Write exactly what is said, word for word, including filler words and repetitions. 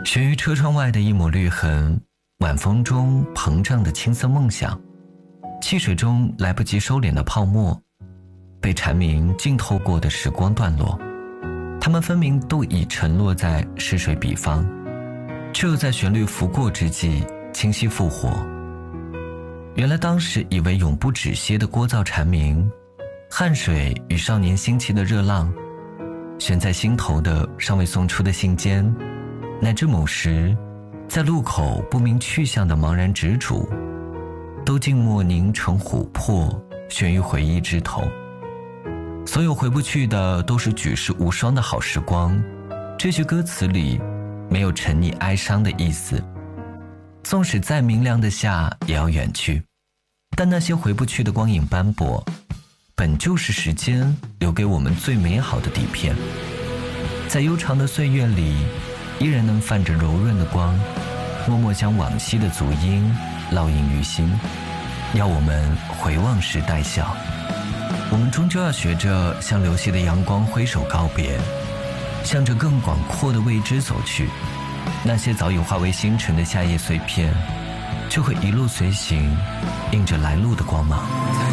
悬于车窗外的一抹绿痕，晚风中膨胀的青涩梦想，汽水中来不及收敛的泡沫，被蝉鸣浸透过的时光段落，它们分明都已沉落在逝水彼方，却又在旋律拂过之际清晰复活。原来当时以为永不止歇的聒噪蝉鸣，汗水与少年兴起的热浪，悬在心头的尚未送出的信笺，乃至某时在路口不明去向的茫然执着，都静默凝成琥珀，悬于回忆枝头。所有回不去的都是举世无双的好时光，这句歌词里没有沉溺哀伤的意思。纵使再明亮的夏也要远去，但那些回不去的光影斑驳，本就是时间留给我们最美好的底片。在悠长的岁月里，依然能泛着柔润的光，默默将往昔的足音烙印于心，要我们回望时带笑。我们终究要学着向流泻的阳光挥手告别，向着更广阔的未知走去。那些早已化为星辰的夏夜碎片，就会一路随行，映着来路的光芒。